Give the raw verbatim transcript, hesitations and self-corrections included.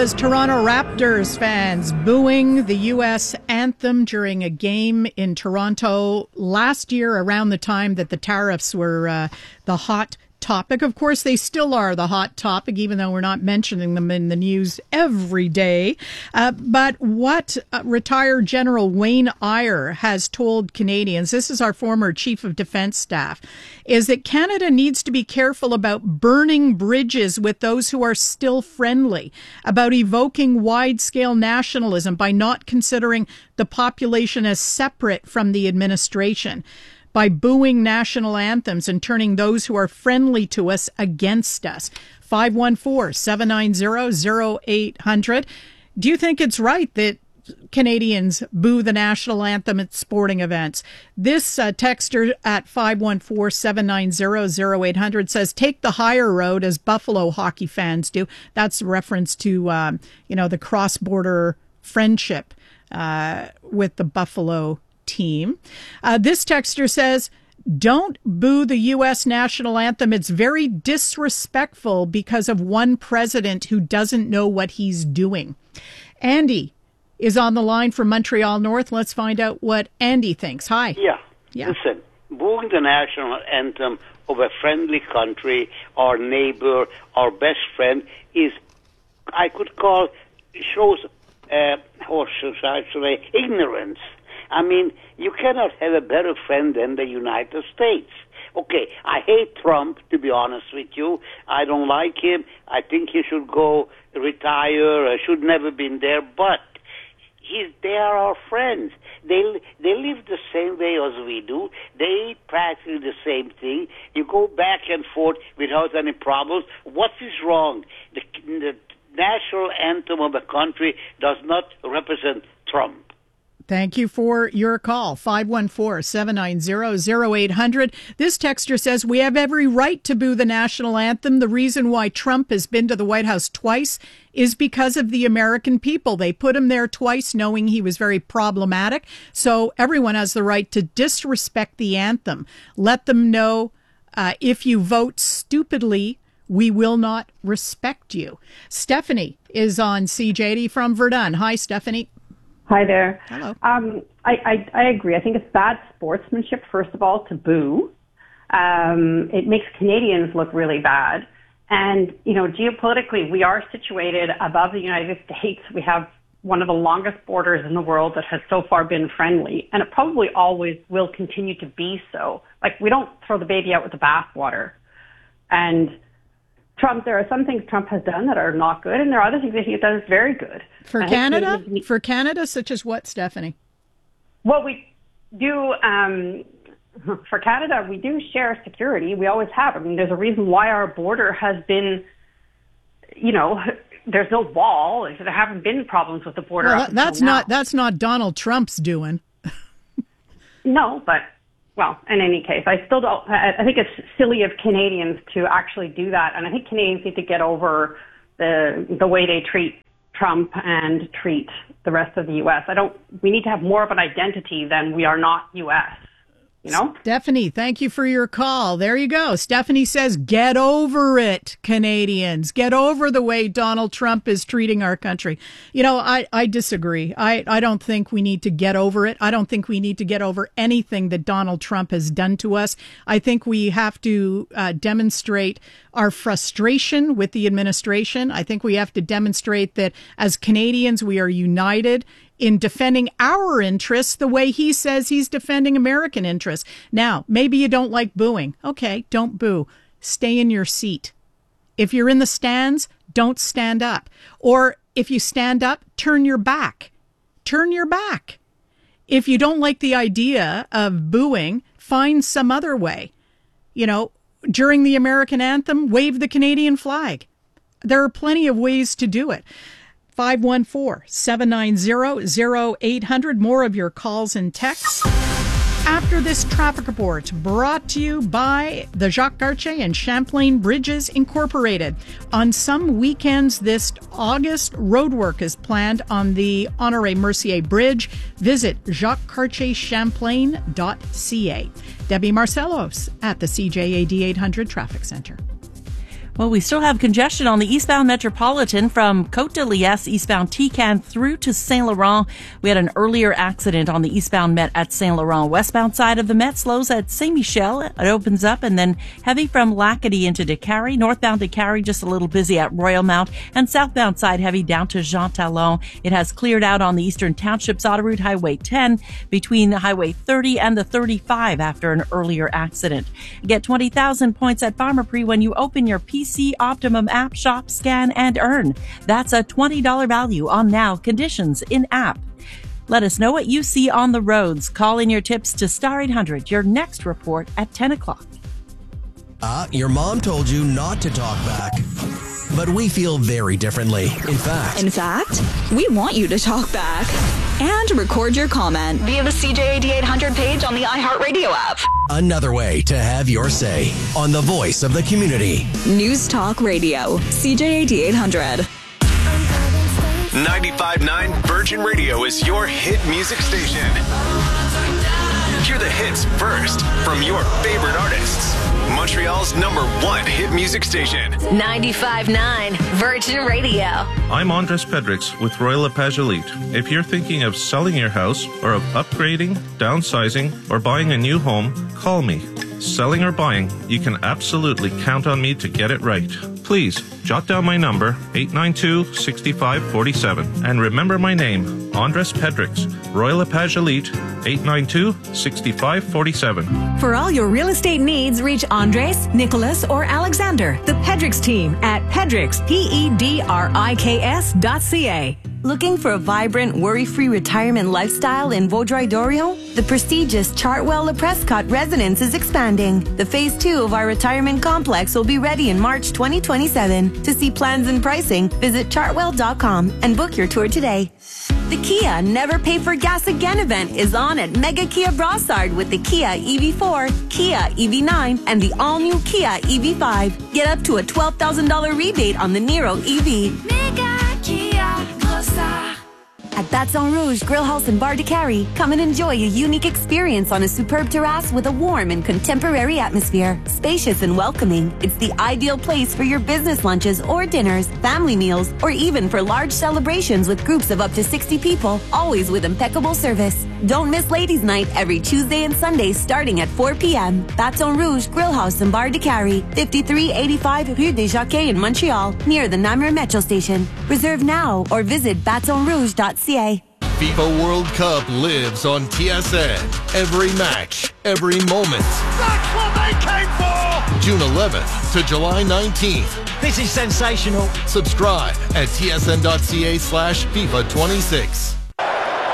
was Toronto Raptors fans booing the U S anthem during a game in Toronto last year around the time that the tariffs were uh, the hot topic. Of course, they still are the hot topic, even though we're not mentioning them in the news every day. Uh, but what uh, retired General Wayne Eyre has told Canadians, this is our former Chief of Defence Staff, is that Canada needs to be careful about burning bridges with those who are still friendly, about evoking wide-scale nationalism by not considering the population as separate from the administration, by booing national anthems and turning those who are friendly to us against us. five one four, seven nine zero, zero eight hundred. Do you think it's right that Canadians boo the national anthem at sporting events? This uh, texter at five one four, seven nine zero, zero eight hundred says, take the higher road as Buffalo hockey fans do. That's a reference to, um, you know, the cross-border friendship uh, with the Buffalo team. Uh, this texter says, don't boo the U S national anthem. It's very disrespectful because of one president who doesn't know what he's doing. Andy is on the line from Montreal North. Let's find out what Andy thinks. Hi. Yeah. Yeah. Listen, booing the national anthem of a friendly country, our neighbor, our best friend, is, I could call, shows, uh, or should I say, ignorance. I mean, you cannot have a better friend than the United States. Okay, I hate Trump, to be honest with you. I don't like him. I think he should go retire. I should never been there. But he's, they are our friends. They they live the same way as we do. They eat practically the same thing. You go back and forth without any problems. What is wrong? The, the national anthem of a country does not represent Trump. Thank you for your call. five one four, seven nine zero, zero eight hundred. This texter says, we have every right to boo the national anthem. The reason why Trump has been to the White House twice is because of the American people. They put him there twice knowing he was very problematic. So everyone has the right to disrespect the anthem. Let them know uh, if you vote stupidly, we will not respect you. Stephanie is on C J D from Verdun. Hi, Stephanie. Hi there. Hello. Um, I, I, I agree. I think it's bad sportsmanship, first of all, to boo. Um, it makes Canadians look really bad. And, you know, geopolitically, we are situated above the United States. We have one of the longest borders in the world that has so far been friendly. And it probably always will continue to be so. Like, we don't throw the baby out with the bathwater. And Trump, there are some things Trump has done that are not good, and there are other things that he has done that's very good. For Canada? For Canada, such as what, Stephanie? Well, we do, um, for Canada, we do share security. We always have. I mean, there's a reason why our border has been, you know, there's no wall. There haven't been problems with the border. Well, that's not, that's not Donald Trump's doing. No, but... Well, in any case, I still don't, I think it's silly of Canadians to actually do that. And I think Canadians need to get over the the way they treat Trump and treat the rest of the U S. I don't, we need to have more of an identity than we are not U S. You know? Stephanie, thank you for your call. There you go. Stephanie says, get over it, Canadians. Get over the way Donald Trump is treating our country. You know, I, I disagree. I, I don't think we need to get over it. I don't think we need to get over anything that Donald Trump has done to us. I think we have to uh, demonstrate our frustration with the administration. I think we have to demonstrate that as Canadians, we are united in defending our interests the way he says he's defending American interests. Now, maybe you don't like booing. Okay, don't boo. Stay in your seat. If you're in the stands, don't stand up. Or if you stand up, turn your back. Turn your back. If you don't like the idea of booing, find some other way. You know, during the American anthem, wave the Canadian flag. There are plenty of ways to do it. five one four, seven nine zero, zero eight hundred. More of your calls and texts after this traffic report, brought to you by the Jacques Cartier and Champlain Bridges Incorporated. On some weekends this August, roadwork is planned on the Honoré Mercier Bridge. Visit jacques cartier champlain dot c a. Debbie Marcellos at the C J A D eight hundred Traffic Center. Well, we still have congestion on the eastbound Metropolitan from Côte de Liesse, eastbound Tican through to Saint Laurent. We had an earlier accident on the eastbound Met at Saint Laurent. Westbound side of the Met slows at Saint Michel. It opens up, and then heavy from Lacadie into Décarie. Northbound Décarie just a little busy at Royal Mount, and southbound side heavy down to Jean Talon. It has cleared out on the Eastern Townships Autoroute Highway ten between Highway thirty and the thirty-five after an earlier accident. Get twenty thousand points at Pharmaprix when you open your P C Optimum app, shop, scan, and earn. That's a twenty dollars value on now. Conditions in app. Let us know what you see on the roads. Call in your tips to Star eight hundred. Your next report at ten o'clock. Uh, your mom told you not to talk back. But we feel very differently. In fact... In fact, we want you to talk back and record your comment via the C J A D eight hundred page on the iHeartRadio app. Another way to have your say on the voice of the community. News Talk Radio, C J A D eight hundred. ninety-five point nine Virgin Radio is your hit music station. Hear the hits first from your favorite artists. Montreal's number one hit music station. ninety-five point nine Virgin Radio. I'm Andres Pedrix with Royal LePage Elite. If you're thinking of selling your house or of upgrading, downsizing, or buying a new home, call me. Selling or buying, you can absolutely count on me to get it right. Please jot down my number, eight nine two, six five four seven, and remember my name, Andres Pedrix, Royal LePage Elite, eight nine two, six five four seven. For all your real estate needs, reach Andres, Nicholas, or Alexander, the Pedrix team at Pedrix, P E D R I K S dot C A. Looking for a vibrant, worry-free retirement lifestyle in Vaudreuil-Dorion? The prestigious Chartwell Le Prescott residence is expanding. The phase two of our retirement complex will be ready in March twenty twenty-seven. To see plans and pricing, visit chartwell dot com and book your tour today. The Kia Never Pay for Gas Again event is on at Mega Kia Brossard with the Kia E V four, Kia E V nine, and the all-new Kia E V five. Get up to a twelve thousand dollars rebate on the Niro E V. Mega Kia Brossard. At Baton Rouge Grill House and Bar de Carrie, come and enjoy a unique experience on a superb terrace with a warm and contemporary atmosphere. Spacious and welcoming, it's the ideal place for your business lunches or dinners, family meals, or even for large celebrations with groups of up to sixty people, always with impeccable service. Don't miss Ladies' Night every Tuesday and Sunday starting at four p.m. Baton Rouge Grill House and Bar de Carrie, fifty-three eighty-five Rue des Jockeys in Montreal, near the Namur Metro Station. Reserve now or visit baton rouge dot c a. FIFA World Cup lives on T S N. Every match, every moment. That's what they came for! June eleventh to July nineteenth. This is sensational. Subscribe at tsn dot c a slash FIFA twenty-six.